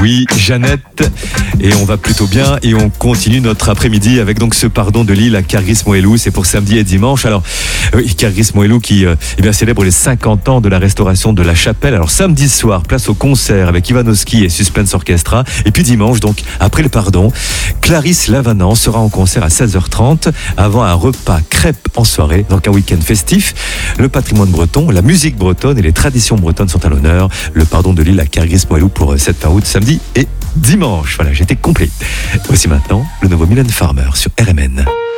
Oui, Jeannette. Et on va plutôt bien et on continue notre après-midi avec donc ce pardon de Lille à Kergris-Moelleux. C'est pour samedi et dimanche. Alors, oui, Kergris-Moelleux qui célèbre les 50 ans de la restauration de la chapelle. Alors, samedi soir, place au concert avec Ivanovski et Suspense Orchestra. Et puis dimanche, donc, après le pardon, Clarisse Lavanant sera en concert à 16h30 avant un repas crêpes en soirée. Donc, un week-end festif. Le patrimoine breton, la musique bretonne et les traditions bretonnes sont à l'honneur. Le pardon de Lille à Kergris-Moelleux pour cette fin août, samedi et dimanche. Voilà, j'étais complet. Voici maintenant le nouveau Mylène Farmer sur RMN.